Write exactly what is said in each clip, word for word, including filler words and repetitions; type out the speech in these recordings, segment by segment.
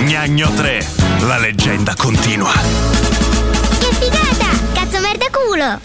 Gnagno tre, la leggenda continua. Che figata! Cazzo merda culo!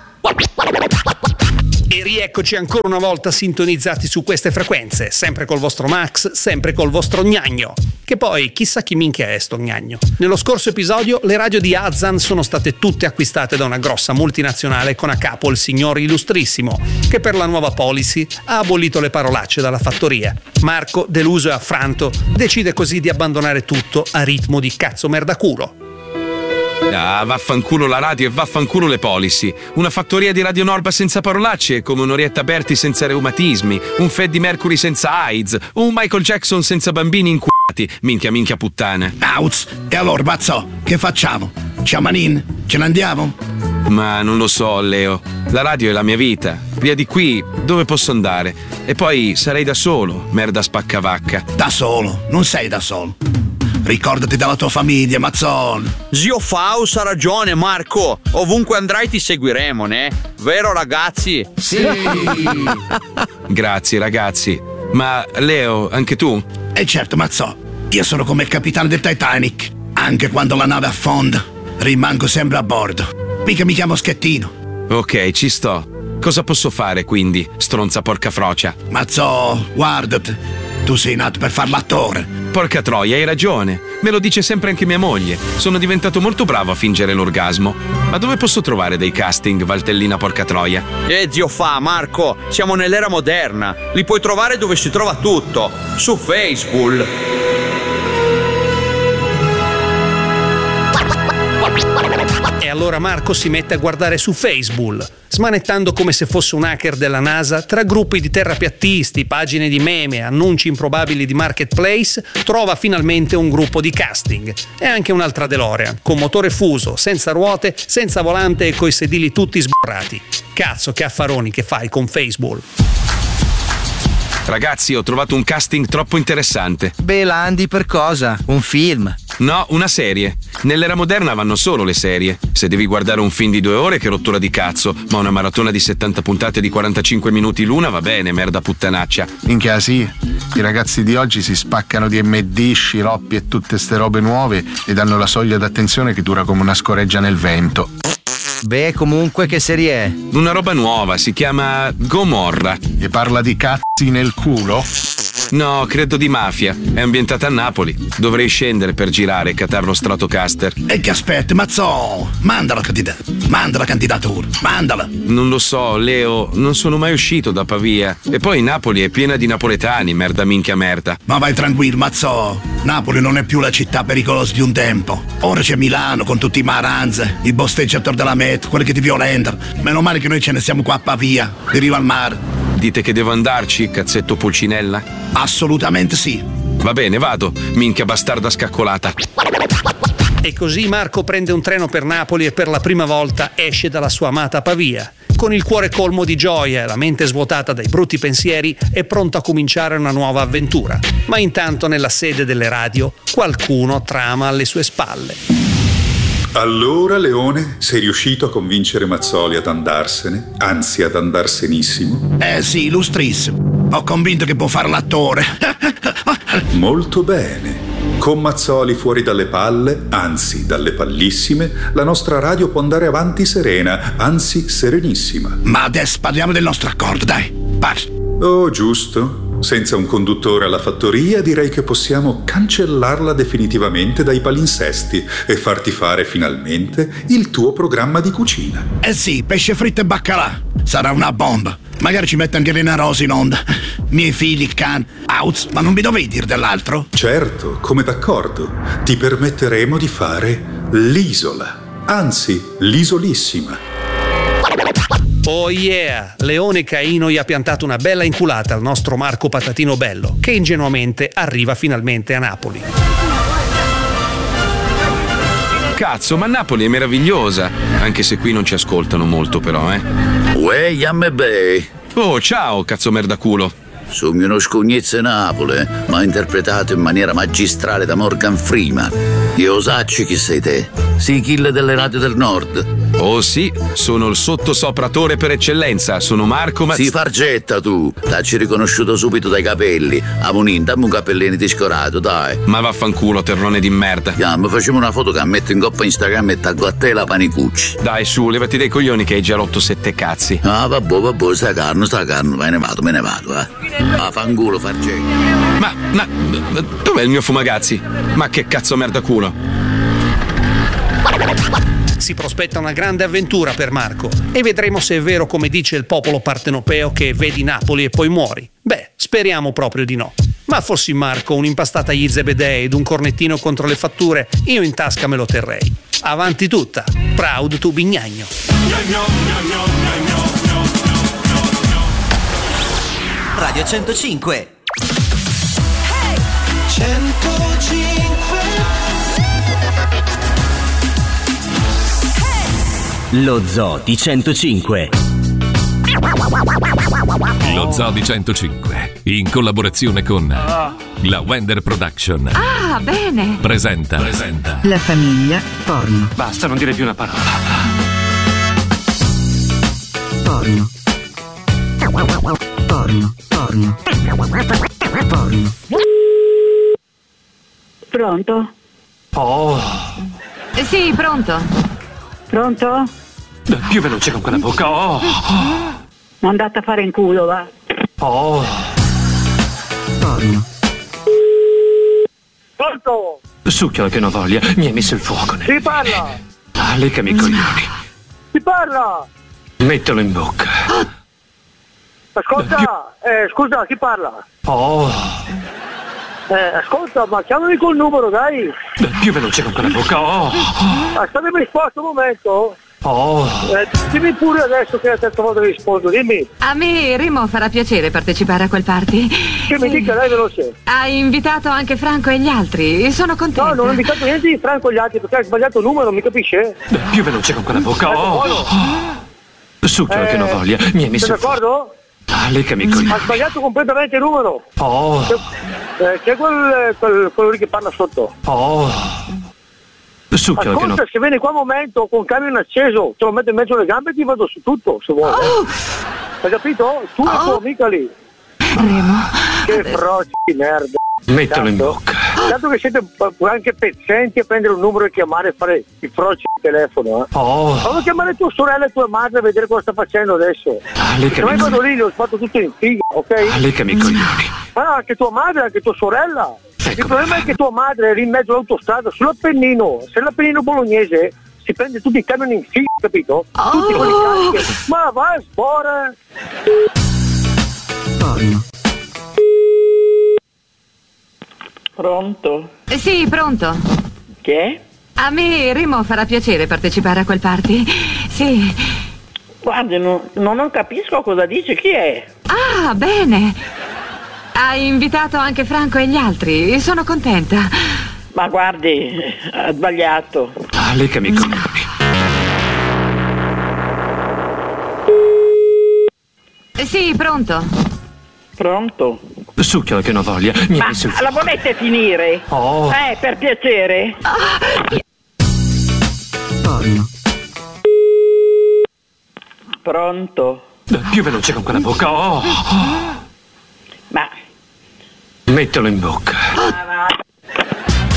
E rieccoci ancora una volta sintonizzati su queste frequenze, sempre col vostro Max, sempre col vostro Gnagno. Che poi, chissà chi minchia è sto Gnagno. Nello scorso episodio le radio di Azan sono state tutte acquistate da una grossa multinazionale con a capo il signor Illustrissimo, che per la nuova policy ha abolito le parolacce dalla fattoria. Marco, deluso e affranto, decide così di abbandonare tutto a ritmo di cazzo merda culo. Ah, vaffanculo la radio e vaffanculo le policy. Una fattoria di Radio Norba senza parolacce, come un'Orietta Berti senza reumatismi, un Freddie Mercury senza AIDS, un Michael Jackson senza bambini inculati. Minchia, minchia puttana. Aus, e allora, mazzo, che facciamo? Ciamanin? Ce ne andiamo? Ma non lo so, Leo. La radio è la mia vita. Via di qui, dove posso andare? E poi sarei da solo, merda spaccavacca. Da solo? Non sei da solo. Ricordati della tua famiglia, mazzon. Zio Faust ha ragione, Marco. Ovunque andrai ti seguiremo, né? Vero, ragazzi? Sì. Grazie, ragazzi. Ma, Leo, anche tu? E certo, mazzo. Io sono come il capitano del Titanic. Anche quando la nave affonda, rimango sempre a bordo. Mica mi chiamo Schettino. Ok, ci sto. Cosa posso fare, quindi, stronza porca frocia? Mazzo, guardati. Tu sei nato per far l'attore. Porca troia, hai ragione. Me lo dice sempre anche mia moglie. Sono diventato molto bravo a fingere l'orgasmo. Ma dove posso trovare dei casting, Valtellina porca troia? Eh, zio Fa, Marco, siamo nell'era moderna. Li puoi trovare dove si trova tutto. Su Facebook. E allora Marco si mette a guardare su Facebook, smanettando come se fosse un hacker della NASA tra gruppi di terrapiattisti, pagine di meme, annunci improbabili di marketplace, trova finalmente un gruppo di casting. E anche un'altra DeLorean, con motore fuso, senza ruote, senza volante e coi sedili tutti sborrati. Cazzo, che affaroni che fai con Facebook. Ragazzi, ho trovato un casting troppo interessante. Belandi per cosa? Un film? No, una serie. Nell'era moderna vanno solo le serie. Se devi guardare un film di due ore, che rottura di cazzo. Ma una maratona di settanta puntate di quarantacinque minuti l'una va bene, merda puttanaccia. Minchia sì, i ragazzi di oggi si spaccano di M D, sciroppi e tutte ste robe nuove ed hanno la soglia d'attenzione che dura come una scoreggia nel vento. Beh, comunque che serie è? Una roba nuova, si chiama Gomorra. E parla di cazzi nel culo? No, credo di mafia. È ambientata a Napoli. Dovrei scendere per girare e catare lo Stratocaster. E che aspetti, mazzo? Manda la candidatura. Manda la candidatura. Mandala. Non lo so, Leo. Non sono mai uscito da Pavia. E poi Napoli è piena di napoletani, merda minchia merda. Ma vai tranquillo, mazzo. Napoli non è più la città pericolosa di un tempo. Ora c'è Milano con tutti i maranze, i bosteggiatori della metro, quelli che ti violentano. Meno male che noi ce ne siamo qua a Pavia, di riva al mare. Dite che devo andarci, cazzetto Pulcinella? Assolutamente sì. Va bene, vado, minchia bastarda scaccolata. E così Marco prende un treno per Napoli e per la prima volta esce dalla sua amata Pavia. Con il cuore colmo di gioia e la mente svuotata dai brutti pensieri, è pronto a cominciare una nuova avventura. Ma intanto nella sede delle radio qualcuno trama alle sue spalle. Allora, Leone, sei riuscito a convincere Mazzoli ad andarsene? Anzi, ad andarsenissimo? Eh sì, illustrissimo. Ho convinto che può fare l'attore. Molto bene. Con Mazzoli fuori dalle palle, anzi dalle pallissime, la nostra radio può andare avanti serena, anzi serenissima. Ma adesso parliamo del nostro accordo, dai. Parli. Oh, giusto. Senza un conduttore alla fattoria direi che possiamo cancellarla definitivamente dai palinsesti e farti fare finalmente il tuo programma di cucina. Eh sì, pesce fritto e baccalà. Sarà una bomba. Magari ci mette anche Elena Rosa in onda. Miei figli, il can. Out, ma non mi dovevi dire dell'altro? Certo, come d'accordo. Ti permetteremo di fare l'isola. Anzi, l'isolissima. Oh yeah! Leone Caino gli ha piantato una bella inculata al nostro Marco Patatino Bello, che ingenuamente arriva finalmente a Napoli. Cazzo, ma Napoli è meravigliosa. Anche se qui non ci ascoltano molto però, eh. Uè, yamme bei. Oh, ciao, cazzo merdaculo. Sono uno scognezzo Napoli, ma interpretato in maniera magistrale da Morgan Freeman. Io sacci chi sei te. Sii kill delle radio del nord. Oh sì, sono il sottosopratore per eccellenza, sono Marco Mazzini. Si fargetta tu, t'hai riconosciuto subito dai capelli. Amonin, dammi un cappellino di scorato, dai. Ma vaffanculo, terrone di merda. Chiamo, facciamo una foto che metto in coppa Instagram e taggo a te la Panicucci. Dai su, levati dai coglioni che hai già rotto sette cazzi. Ah, vabbè, vabbè, sta carno, sta carno, me ne vado, me ne vado, eh. Ah, fanculo, fargetta. Ma, ma, dov'è il mio fumagazzi? Ma che cazzo merda culo? Si prospetta una grande avventura per Marco e vedremo se è vero come dice il popolo partenopeo che vedi Napoli e poi muori. Beh, speriamo proprio di no. Ma fossi Marco, un'impastata agli zebedei ed un cornettino contro le fatture, io in tasca me lo terrei. Avanti tutta, proud to Bignagno. Radio centocinque. centocinque. Lo Zoo di centocinque. Lo Zoo di centocinque, in collaborazione con la Wender Production, Ah, bene. presenta, presenta La famiglia porno. Basta, non dire più una parola. Porno. Porno. Porno. Porno. Pronto? Oh. Sì, pronto. Pronto? Più veloce con quella bocca. Oh. Andate a fare in culo, va. Oh. Porno. Pronto? Succhiola che non voglia, mi hai messo il fuoco nel... Chi parla? Ah, leccami i coglioni. Chi parla? Mettilo in bocca. Ascolta, eh, scusa, chi parla? Oh. Eh, ascolta, ma chiamami col numero, dai. Più veloce con quella bocca. Oh. Aspettami risposta un momento. Oh. Eh, dimmi pure adesso che è la terza volta che rispondo, dimmi. A me, Remo, farà piacere partecipare a quel party. Che Sì. mi dica, dai, veloce. Hai invitato anche Franco e gli altri, sono contenta. No, non ho invitato niente di Franco e gli altri perché hai sbagliato il numero, mi capisce? Più veloce con quella bocca. Oh. Succhiola che non voglia, mi hai messo Sei il fuoco. d'accordo? Ah, leccami i coglioni. Ha sbagliato completamente il numero. Oh. Eh, c'è quel, quel, quello lì che parla sotto. Oh. Succhiola che non... Ascolta, se vieni qua un momento con camion acceso, te lo metto in mezzo alle gambe e ti vado su tutto, se vuoi. Oh. Hai capito? Tu e Oh. tua amica lì. Remo. Che froci di merda. Mettilo in Tanto- bocca. Tanto che siete anche pezzenti a prendere un numero e chiamare e fare i froci di telefono, eh. Oh. Fallo chiamare tua sorella e tua madre a vedere cosa sta facendo adesso. Ah, Se leccami mai i vado coglioni. lì, li ho fatto tutto in figa, ok? Ah, leccami i coglioni. Ma no, anche tua madre, anche tua sorella. Il problema è che tua madre è lì in mezzo all'autostrada, sull'Appennino. Se l'Appennino bolognese si prende tutti i camion in figa, capito? Tutti quelli carichi. Ma vai, sbora! Porno. Pronto? Sì, pronto. Chi è? A me, Remo, farà piacere partecipare a quel party. Sì. Guardi, non, non capisco cosa dice, chi è? Ah, bene. Hai invitato anche Franco e gli altri, sono contenta. Ma guardi, ha sbagliato. Ah, leccami i coglioni. Sì, pronto. Pronto? Succhiola che non voglia, mi hai Ma messo il fuoco. la volete finire? Oh. Eh, per piacere? Porno. Pronto? Più veloce con quella bocca. Oh. Ma... Mettilo in bocca. Ma